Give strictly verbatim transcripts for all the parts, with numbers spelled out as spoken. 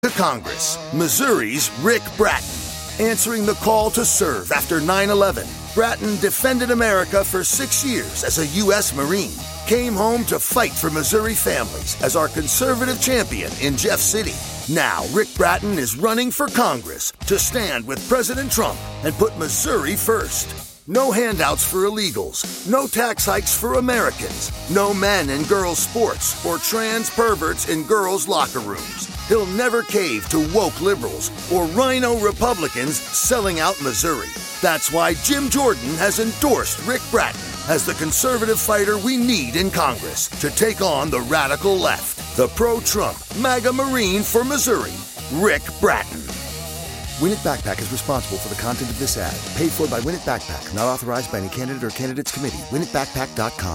To Congress, Missouri's Rick Bratton, answering the call to serve after nine eleven. Bratton defended America for six years as a U S Marine, came home to fight for Missouri families as our conservative champion in Jeff City. Now, Rick Bratton is running for Congress to stand with President Trump and put Missouri first. No handouts for illegals, no tax hikes for Americans, no men and girls sports or trans perverts in girls' locker rooms. He'll never cave to woke liberals or rhino Republicans selling out Missouri. That's why Jim Jordan has endorsed Rick Bratton as the conservative fighter we need in Congress to take on the radical left. The pro-Trump MAGA Marine for Missouri, Rick Bratton. Win It Backpack is responsible for the content of this ad. Paid for by Win It Backpack. Not authorized by any candidate or candidates committee. win it backpack dot com.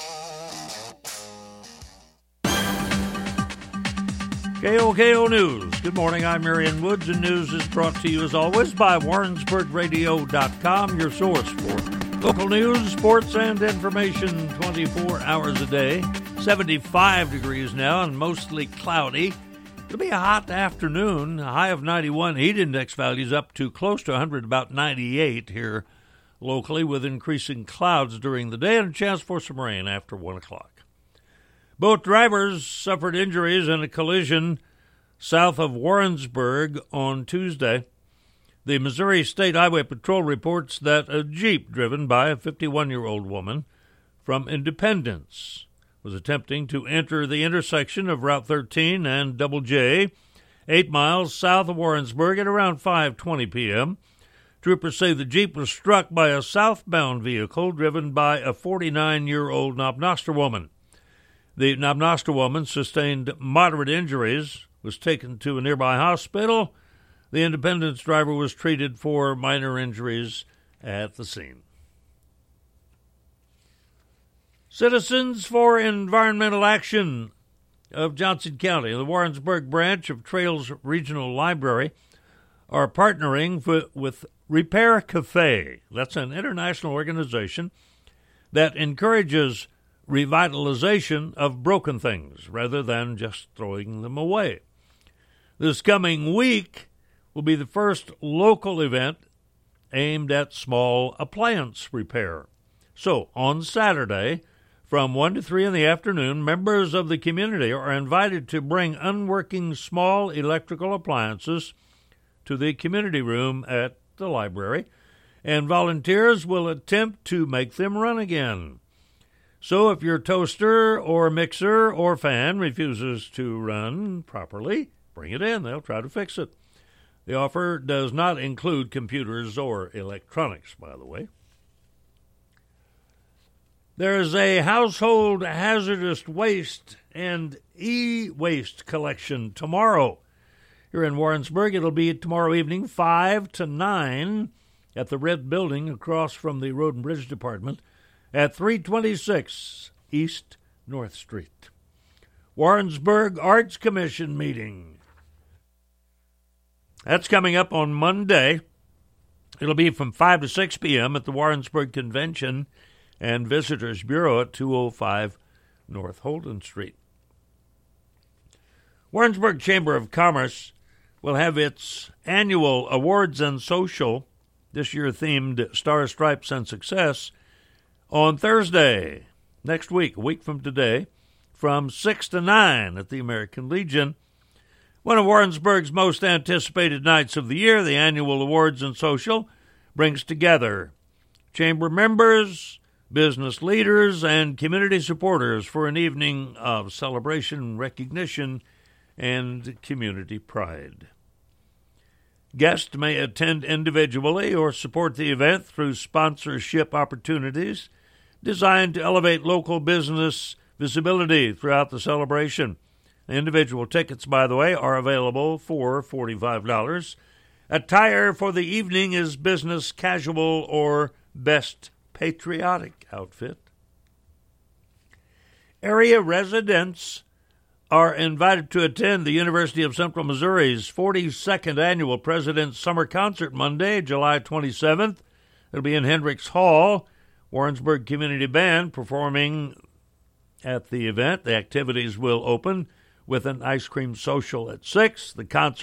K O K O News. Good morning, I'm Marion Woods, and news is brought to you, as always, by Warrensburg Radio dot com, your source for local news, sports, and information twenty-four hours a day. seventy-five degrees now and mostly cloudy. It'll be a hot afternoon, a high of ninety-one. Heat index values up to close to one hundred, about ninety-eight here locally, with increasing clouds during the day and a chance for some rain after one o'clock. Both drivers suffered injuries in a collision south of Warrensburg on Tuesday. The Missouri State Highway Patrol reports that a Jeep driven by a fifty-one-year-old woman from Independence was attempting to enter the intersection of Route thirteen and Double J, eight miles south of Warrensburg at around five twenty p.m. Troopers say the Jeep was struck by a southbound vehicle driven by a forty-nine-year-old Knob-Noster woman. The Knob-Noster woman sustained moderate injuries, was taken to a nearby hospital. The Independence driver was treated for minor injuries at the scene. Citizens for Environmental Action of Johnson County, the Warrensburg branch of Trails Regional Library, are partnering for, with Repair Cafe. That's an international organization that encourages revitalization of broken things rather than just throwing them away. This coming week will be the first local event aimed at small appliance repair. So, on Saturday, from one to three in the afternoon, members of the community are invited to bring unworking small electrical appliances to the community room at the library, and volunteers will attempt to make them run again. So if your toaster or mixer or fan refuses to run properly, bring it in. They'll try to fix it. The offer does not include computers or electronics, by the way. There's a household hazardous waste and e-waste collection tomorrow. Here in Warrensburg, it'll be tomorrow evening, five to nine, at the Red Building across from the Road and Bridge Department at three twenty-six East North Street. Warrensburg Arts Commission meeting. That's coming up on Monday. It'll be from five to six p.m. at the Warrensburg Convention and Visitors Bureau at two oh five North Holden Street. Warrensburg Chamber of Commerce will have its annual Awards and Social, this year themed Star, Stripes, and Success, on Thursday, next week, a week from today, from six to nine at the American Legion. One of Warrensburg's most anticipated nights of the year, the annual Awards and Social, brings together chamber members, business leaders, and community supporters for an evening of celebration, recognition, and community pride. Guests may attend individually or support the event through sponsorship opportunities designed to elevate local business visibility throughout the celebration. Individual tickets, by the way, are available for forty-five dollars. Attire for the evening is business casual or best patriotic outfit. Area residents are invited to attend the University of Central Missouri's forty-second Annual President's Summer Concert Monday, July twenty-seventh. It'll be in Hendricks Hall. Warrensburg Community Band performing at the event. The activities will open with an ice cream social at six. The concert